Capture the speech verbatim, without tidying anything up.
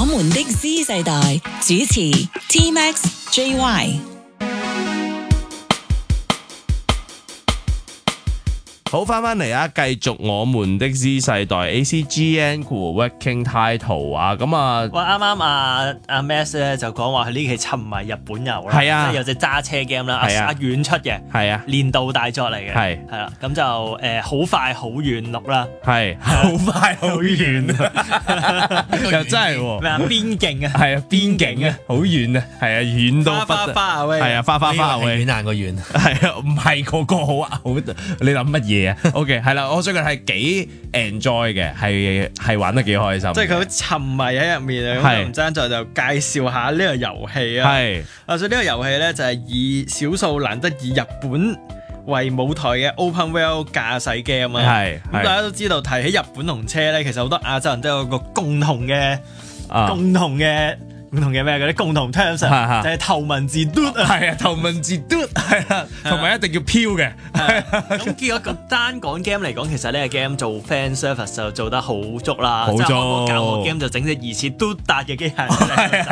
們的 Z 世代主持 T Max J Y。 好，翻翻嚟啊！繼續我們的 Z 世代 A C G N Working Title 啊，咁啊， 喂，啱啱阿阿 Max 咧就講話佢呢期沉迷日本遊啦， 係啊即係有隻揸車 game 啦，阿係啊阿遠出嘅， 係啊， 年度大作嚟嘅， 係係啦，咁就誒好快好遠錄啦， 係好快好遠啊，又真係喎， 咩啊邊境啊， 係啊，邊境啊，好遠啊，係啊，遠到花不得， 花花啊喂， 係啊，花花花啊喂， 遠硬個遠， 係啊，唔係個個好啊，好，你諗乜嘢啊 ？OK，係啦，我最近係幾 enjoy 嘅，係係玩得幾開心， 即係佢好沉迷喺入面啊！咁唔爭在就介紹下呢個遊戲啊。 係啊，所以呢個遊戲咧就係以少數難得以日本為舞台嘅 Open World 駕駛 game 啊。 係咁大家都知道提起日本同車咧，其實好多亞洲人都有個共同嘅、 啊， 共同嘅。共同嘅咩嗰啲共同 terms 係就係頭文字 do 啊， 係啊，頭文字 do 係啦，同埋一定要飄嘅， 咁結果個單講 game 嚟講，其實呢個 game 做 fan service 就做得好足啦， 好足即係我教學 game 就整隻疑似 do 達嘅機械人出嚟。